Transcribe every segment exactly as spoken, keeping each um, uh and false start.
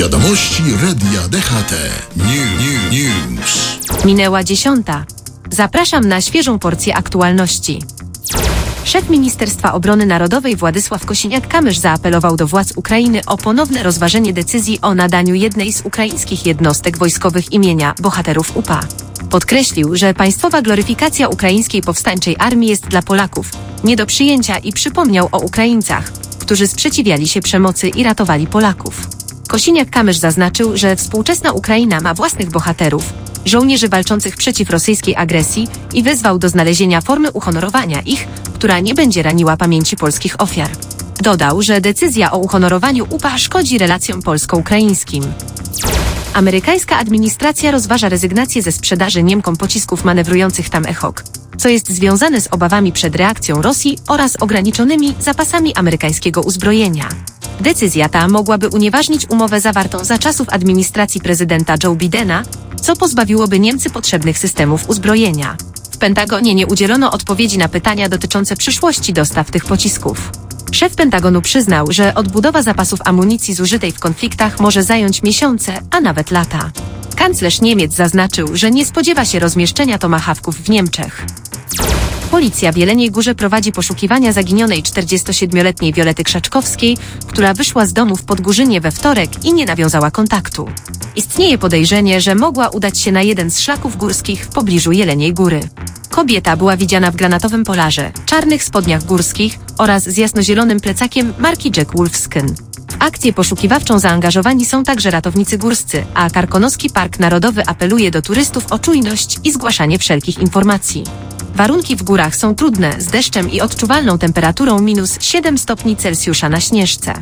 Wiadomości Radia D H T. New, new, news. Minęła dziesiąta. Zapraszam na świeżą porcję aktualności. Szef Ministerstwa Obrony Narodowej Władysław Kosiniak-Kamysz zaapelował do władz Ukrainy o ponowne rozważenie decyzji o nadaniu jednej z ukraińskich jednostek wojskowych imienia bohaterów U P A. Podkreślił, że państwowa gloryfikacja ukraińskiej powstańczej armii jest dla Polaków nie do przyjęcia i przypomniał o Ukraińcach, którzy sprzeciwiali się przemocy i ratowali Polaków. Kosiniak-Kamysz zaznaczył, że współczesna Ukraina ma własnych bohaterów, żołnierzy walczących przeciw rosyjskiej agresji i wezwał do znalezienia formy uhonorowania ich, która nie będzie raniła pamięci polskich ofiar. Dodał, że decyzja o uhonorowaniu U P A szkodzi relacjom polsko-ukraińskim. Amerykańska administracja rozważa rezygnację ze sprzedaży Niemkom pocisków manewrujących tam E H O K, co jest związane z obawami przed reakcją Rosji oraz ograniczonymi zapasami amerykańskiego uzbrojenia. Decyzja ta mogłaby unieważnić umowę zawartą za czasów administracji prezydenta Joe Bidena, co pozbawiłoby Niemcy potrzebnych systemów uzbrojenia. W Pentagonie nie udzielono odpowiedzi na pytania dotyczące przyszłości dostaw tych pocisków. Szef Pentagonu przyznał, że odbudowa zapasów amunicji zużytej w konfliktach może zająć miesiące, a nawet lata. Kanclerz Niemiec zaznaczył, że nie spodziewa się rozmieszczenia tomahawków w Niemczech. Policja w Jeleniej Górze prowadzi poszukiwania zaginionej czterdziestosiedmioletniej Wiolety Krzaczkowskiej, która wyszła z domu w Podgórzynie we wtorek i nie nawiązała kontaktu. Istnieje podejrzenie, że mogła udać się na jeden z szlaków górskich w pobliżu Jeleniej Góry. Kobieta była widziana w granatowym polarze, czarnych spodniach górskich oraz z jasnozielonym plecakiem marki Jack Wolfskin. W akcję poszukiwawczą zaangażowani są także ratownicy górscy, a Karkonoski Park Narodowy apeluje do turystów o czujność i zgłaszanie wszelkich informacji. Warunki w górach są trudne, z deszczem i odczuwalną temperaturą minus siedem stopni Celsjusza na Śnieżce.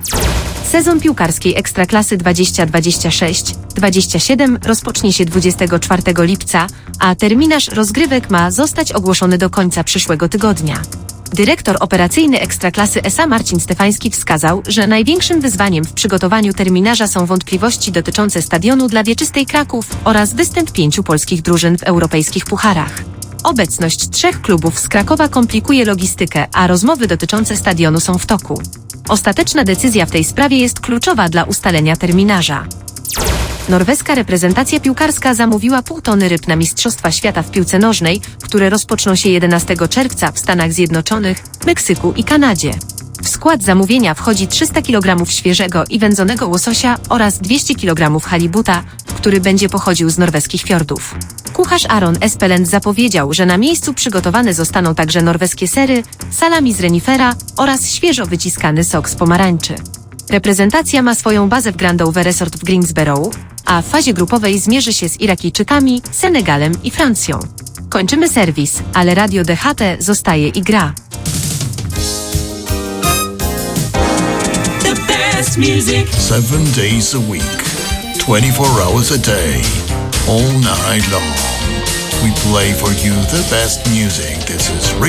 Sezon piłkarskiej Ekstraklasy dwadzieścia dwadzieścia sześć dwadzieścia siedem rozpocznie się dwudziestego czwartego lipca, a terminarz rozgrywek ma zostać ogłoszony do końca przyszłego tygodnia. Dyrektor operacyjny Ekstraklasy S A Marcin Stefański wskazał, że największym wyzwaniem w przygotowaniu terminarza są wątpliwości dotyczące stadionu dla Wieczystej Kraków oraz występ pięciu polskich drużyn w europejskich pucharach. Obecność trzech klubów z Krakowa komplikuje logistykę, a rozmowy dotyczące stadionu są w toku. Ostateczna decyzja w tej sprawie jest kluczowa dla ustalenia terminarza. Norweska reprezentacja piłkarska zamówiła pół tony ryb na Mistrzostwa Świata w piłce nożnej, które rozpoczną się jedenastego czerwca w Stanach Zjednoczonych, Meksyku i Kanadzie. W skład zamówienia wchodzi trzysta kilogramów świeżego i wędzonego łososia oraz dwieście kilogramów halibuta, który będzie pochodził z norweskich fiordów. Kucharz Aron Espelent zapowiedział, że na miejscu przygotowane zostaną także norweskie sery, salami z renifera oraz świeżo wyciskany sok z pomarańczy. Reprezentacja ma swoją bazę w Grandover Resort w Greensboro, a w fazie grupowej zmierzy się z Irakijczykami, Senegalem i Francją. Kończymy serwis, ale Radio D H T zostaje i gra. Music. Seven days a week, twenty-four hours a day, all night long. We play for you the best music. This is